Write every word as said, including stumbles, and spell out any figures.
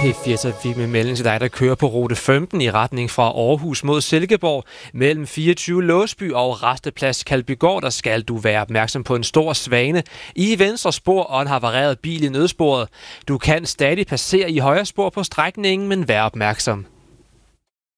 P fire Trafik med melding til dig, der kører på rute femten i retning fra Aarhus mod Silkeborg. Mellem fireogtyve Låsby og Rasteplads Kalbygård, der skal du være opmærksom på en stor svane i venstre spor og en havareret bil i nødsporet. Du kan stadig passere i højre spor på strækningen, men vær opmærksom.